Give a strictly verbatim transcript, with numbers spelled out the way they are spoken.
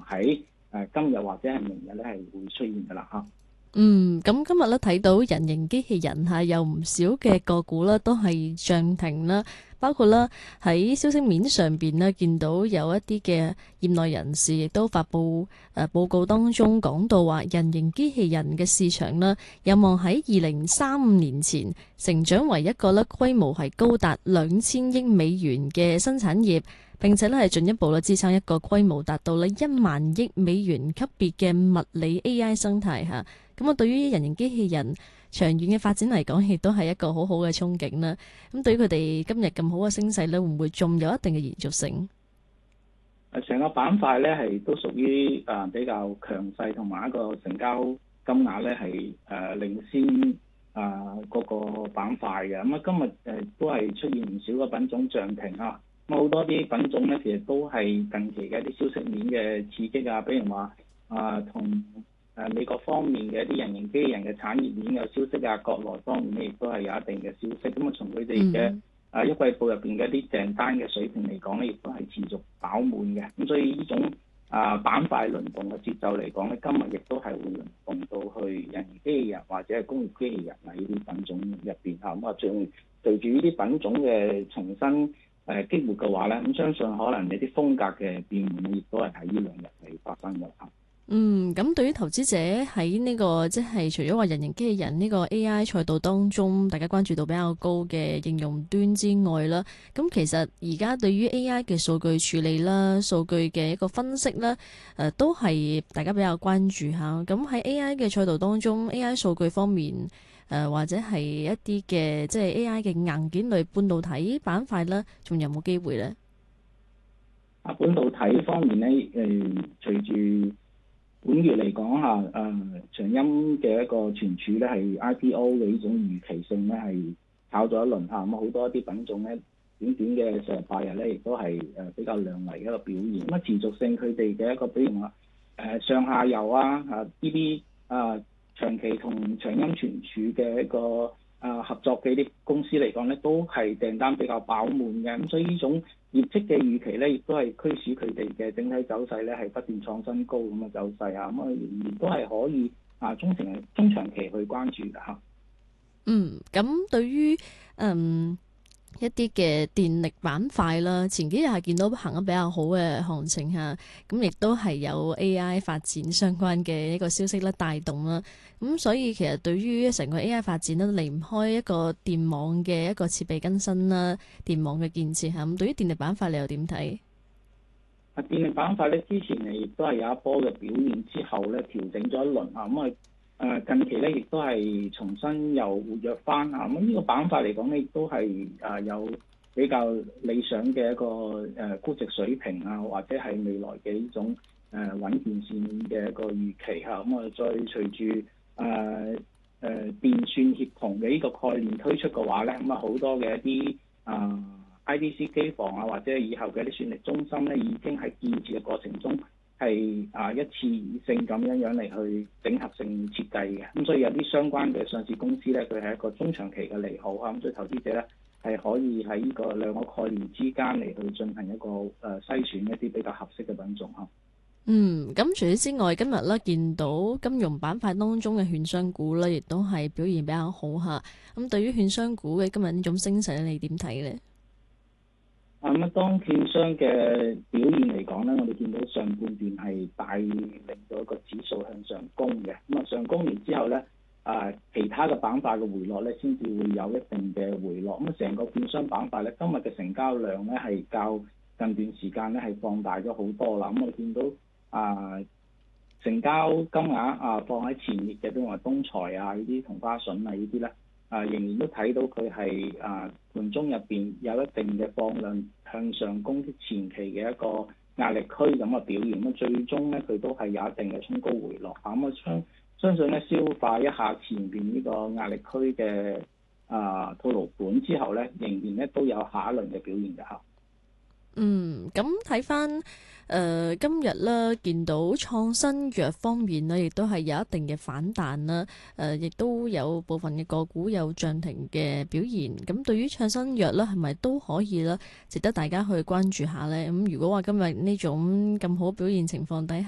喺誒今日或者係明日咧係會出現噶啦嚇。 嗯，咁今日咧睇到人形機器人嚇有唔少嘅個股啦，都係漲停啦。包括啦喺消息面上邊呢，見到有一啲嘅業內人士亦都發布誒、呃、報告當中講到話，人形機器人嘅市場呢，有望喺二零三五年前成長為一個咧規模係高達兩千億美元嘅新產業，並且咧係進一步咧支撐一個規模達到咧一萬億美元級別嘅物理 A I 生態嚇。咁啊，對於人形機器人長遠嘅發展嚟講，亦都係一個好好嘅憧憬啦。咁對於佢哋今日咁好嘅升勢咧，會唔會仲有一定嘅延續性？ 誒，成個板塊咧係都屬於誒比較強勢，同埋一個成交金額咧係誒領先誒嗰個板塊嘅。咁啊，今日誒都係出現唔少嘅品種漲停啊。咁好多啲品種咧，其實都係近期嘅一啲消息面嘅刺激啊，比如話啊同誒美國方面嘅一啲人形機器人嘅產業鏈嘅消息啊，國內方面咧亦都係有一定嘅消息。咁啊，從佢哋嘅誒一季報入邊嘅一啲訂單嘅水平嚟講咧，亦都係持續飽滿嘅。咁所以呢種啊板塊輪動嘅節奏嚟講咧，今日亦都係會輪動到去人形機器人或者係工業機器人啊呢啲品種入邊嚇。咁啊，隨隨住呢啲品種嘅重新誒激活嘅話咧，咁相信可能有啲風格嘅變換亦都係喺呢兩日嚟發生嘅嚇。 嗯，咁對於投資者喺呢個即係除咗話人形機器人呢個 A I 賽道當中，大家關注度比較高嘅應用端之外啦，咁其實而家對於 A I 嘅數據處理啦、數據嘅一個分析啦，誒、呃、都係大家比較關注下。咁喺 A I 嘅賽道當中，A I 數據方面誒、呃、或者係一啲嘅即係 A I 嘅硬件類半導體板塊啦，仲有冇機會呢？ 啊，半導體方面咧，誒、呃、隨住本月嚟講嚇，誒、呃、長鑫嘅一個存儲咧係 I P O 嘅呢種預期性咧係炒咗一輪嚇，咁好多一啲品種咧短短嘅四十八日咧，亦都係誒比較亮麗嘅一個表現。咁啊持續性佢哋嘅一個表現話，誒、呃、上下游啊啊呢啲啊長期同長鑫存儲嘅一個啊合作嘅啲公司嚟講咧，都係訂單比較飽滿嘅。咁所以呢種業績嘅預期咧，亦都係驅使佢哋嘅整體走勢咧係不斷創新高咁嘅走勢啊！咁啊，仍然都係可以啊中長中長期去關注嘅嚇。 嗯，咁對於嗯一啲嘅電力板塊啦，前幾日係見到行得比較好嘅行情嚇，咁亦都係有 A I 發展相關嘅一個消息咧帶動啦。咁所以其實對於成個 A I 發展咧，離唔開一個電網嘅一個設備更新啦，電網嘅建設嚇。咁對於電力板塊，你又點睇？ 啊，電力板塊咧之前誒亦都係有一波嘅表現之後咧調整咗一輪啊，咁啊誒近期咧亦都係重新又活躍翻啊，咁呢個板塊嚟講咧亦都係誒有比較理想嘅一個誒估值水平啊，或者係未來嘅呢種誒穩健線嘅一個預期嚇，咁啊再隨住誒誒電算協同嘅呢個概念推出嘅話咧，咁啊好多嘅一啲啊 I D C 機房啊，或者以後嘅一啲算力中心咧，已經喺建設嘅過程中係啊一次性咁樣樣嚟去整合性設計嘅，咁所以有啲相關嘅上市公司咧，佢係一個中長期嘅利好啊，咁所以投資者咧係可以喺呢個兩個概念之間嚟去進行一個誒篩選一啲比較合適嘅品種啊。 嗯，咁除此之外，今日咧見到金融板塊當中嘅券商股咧，亦都係表現比較好嚇。咁對於券商股嘅今日呢種升勢咧，你點睇呢？ 啊咁啊，當券商嘅表現嚟講咧，我哋見到上半段係帶領到一個指數向上攻嘅。咁啊，上攻完之後咧，啊其他嘅板塊嘅回落咧，先至會有一定嘅回落。咁啊，成個券商板塊咧，今日嘅成交量咧係較近段時間咧係放大咗好多啦。咁我哋見到啊成交金額啊放喺前列嘅，比如話東財啊呢啲同花順啊呢啲咧。啊，仍然都睇到佢係啊盤中入邊有一定嘅放量向上攻擊前期嘅一個壓力區咁嘅表現，咁最終咧佢都係有一定嘅衝高回落，咁啊相相信咧消化一下前邊呢個壓力區嘅啊套牢盤之後咧，仍然咧都有下一輪嘅表現嘅嚇。 嗯，咁睇翻誒今日咧，見到創新藥方面呢，亦都係有一定嘅反彈啦。誒、呃，亦都有部分嘅個股有漲停嘅表現。咁對於創新藥咧，係咪都可以咧，值得大家去關注下呢？咁如果話今日呢種咁好表現情況底下，